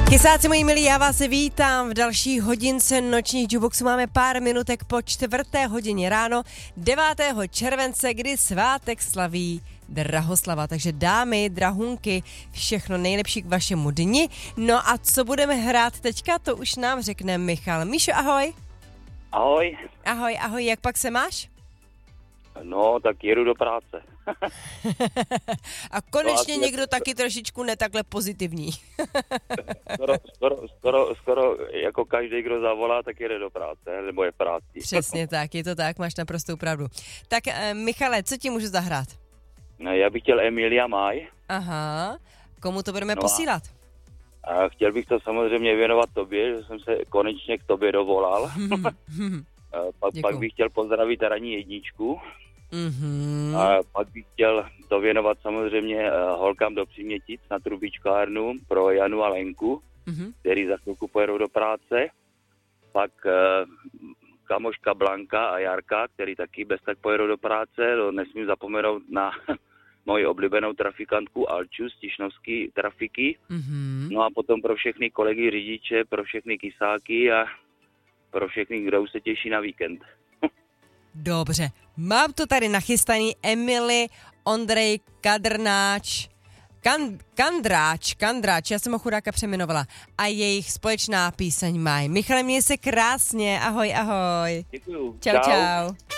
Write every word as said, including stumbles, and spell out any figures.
Kysáci moji milí, já vás vítám v další hodince nočních jukeboxů. Máme pár minutek po čtvrté hodině ráno devátého července, kdy svátek slaví Drahoslava. Takže dámy, drahunky, všechno nejlepší k vašemu dni. No a co budeme hrát teďka, to už nám řekne Michal. Míšo, ahoj. Ahoj. Ahoj, ahoj, jak pak se máš? No, tak jedu do práce. A konečně no, někdo je... taky trošičku netakhle pozitivní. skoro, skoro, skoro, skoro jako každý, kdo zavolá, tak jede do práce, nebo je v práci. Přesně tak, je to tak, máš naprostou pravdu. Tak eh, Michale, co ti můžu zahrát? No, já bych chtěl Emilia Maj. Aha, komu to budeme no posílat? A, a chtěl bych to samozřejmě věnovat tobě, že jsem se konečně k tobě dovolal. pak, pak bych chtěl pozdravit ranní jedničku. Mm-hmm. A pak bych chtěl to věnovat samozřejmě uh, holkám do Přímětic na trubičkárnu pro Janu a Lenku, mm-hmm. který za chvilku pojedou do práce. Pak uh, kamoška Blanka a Jarka, který taky bez tak pojedou do práce. To nesmím zapomenout na moji oblíbenou trafikantku Alču z Tišnovský trafiky. Mm-hmm. No a potom pro všechny kolegy řidiče, pro všechny kysáky a pro všechny, kdo už se těší na víkend. Dobře, mám to tady nachystaný. Emily, Ondrej, Kadrnáč, kan, Kandráč, Kandráč, já jsem ho chudáka přeměnovala. A jejich společná píseň Maj. Michale, měj se krásně, ahoj, ahoj. Děkuju. Čau, čau. čau.